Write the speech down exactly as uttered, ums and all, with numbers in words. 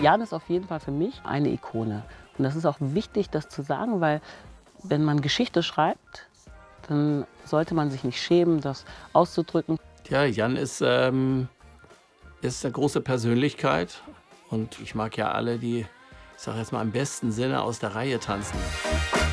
Jan ist auf jeden Fall für mich eine Ikone. Und das ist auch wichtig, das zu sagen, weil wenn man Geschichte schreibt, dann sollte man sich nicht schämen, das auszudrücken. Ja, Jan ist, ähm, ist eine große Persönlichkeit und ich mag ja alle, die, ich sage jetzt mal im besten Sinne, aus der Reihe tanzen.